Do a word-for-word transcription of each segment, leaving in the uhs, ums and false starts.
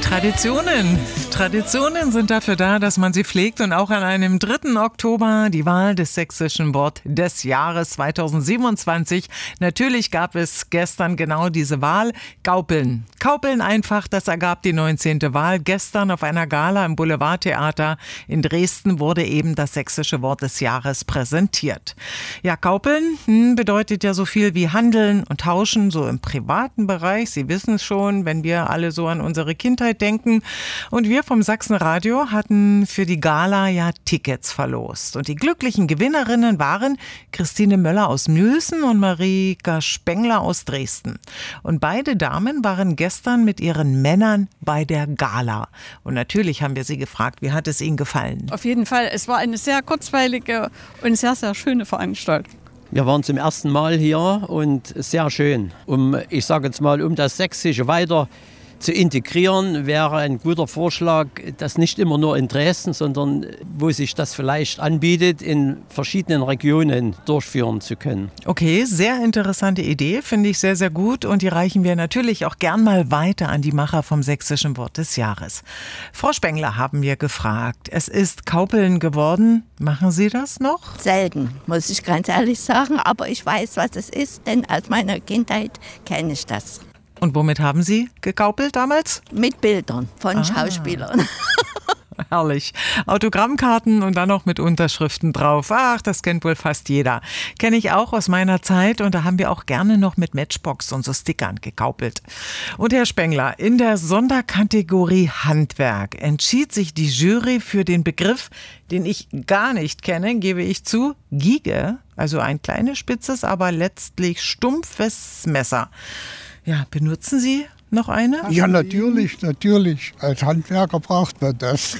Traditionen. Traditionen sind dafür da, dass man sie pflegt und auch an einem dritten Oktober die Wahl des sächsischen Wort des Jahres zweitausendsiebenundzwanzig. Natürlich gab es gestern genau diese Wahl. Kaupeln. Kaupeln einfach, das ergab die neunzehnte Wahl. Gestern auf einer Gala im Boulevardtheater in Dresden wurde eben das sächsische Wort des Jahres präsentiert. Ja, Kaupeln hm, bedeutet ja so viel wie handeln und tauschen, so im privaten Bereich. Sie wissen es schon, wenn wir alle so an unsere Kindheit denken. Und wir vom Sachsenradio hatten für die Gala ja Tickets verlost. Und die glücklichen Gewinnerinnen waren Christine Möller aus Mülsen und Marika Spengler aus Dresden. Und beide Damen waren gestern mit ihren Männern bei der Gala. Und natürlich haben wir sie gefragt, wie hat es ihnen gefallen? Auf jeden Fall, es war eine sehr kurzweilige und sehr, sehr schöne Veranstaltung. Wir waren zum ersten Mal hier und sehr schön. Um, ich sage jetzt mal, um das Sächsische weiter zu integrieren, wäre ein guter Vorschlag, das nicht immer nur in Dresden, sondern wo sich das vielleicht anbietet, in verschiedenen Regionen durchführen zu können. Okay, sehr interessante Idee, finde ich sehr, sehr gut und die reichen wir natürlich auch gern mal weiter an die Macher vom sächsischen Wort des Jahres. Frau Spengler haben wir gefragt, es ist Kaupeln geworden, machen Sie das noch? Selten, muss ich ganz ehrlich sagen, aber ich weiß, was es ist, denn aus meiner Kindheit kenne ich das. Und womit haben Sie gekaupelt damals? Mit Bildern von ah. Schauspielern. Herrlich. Autogrammkarten und dann noch mit Unterschriften drauf. Ach, das kennt wohl fast jeder. Kenne ich auch aus meiner Zeit und da haben wir auch gerne noch mit Matchbox und so Stickern gekaupelt. Und Herr Spengler, in der Sonderkategorie Handwerk entschied sich die Jury für den Begriff, den ich gar nicht kenne, gebe ich zu, Giege. Also ein kleines, spitzes, aber letztlich stumpfes Messer. Ja, benutzen Sie noch eine? Ja, natürlich, natürlich. Als Handwerker braucht man das.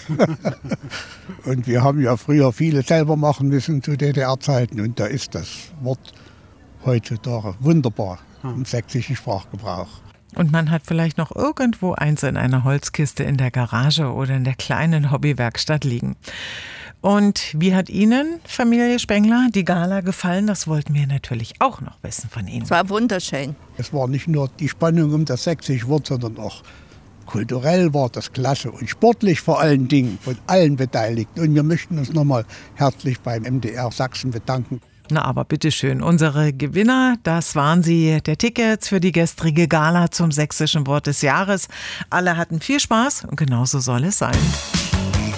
Und wir haben ja früher viele selber machen müssen zu D D R-Zeiten. Und da ist das Wort heutzutage wunderbar im sächsischen Sprachgebrauch. Und man hat vielleicht noch irgendwo eins in einer Holzkiste in der Garage oder in der kleinen Hobbywerkstatt liegen. Und wie hat Ihnen, Familie Spengler, die Gala gefallen? Das wollten wir natürlich auch noch wissen von Ihnen. Es war wunderschön. Es war nicht nur die Spannung um das sächsische Wort, sondern auch kulturell war das klasse und sportlich vor allen Dingen von allen Beteiligten. Und wir möchten uns nochmal herzlich beim M D R Sachsen bedanken. Na, aber bitteschön, unsere Gewinner, das waren sie, der Tickets für die gestrige Gala zum sächsischen Wort des Jahres. Alle hatten viel Spaß und genauso soll es sein.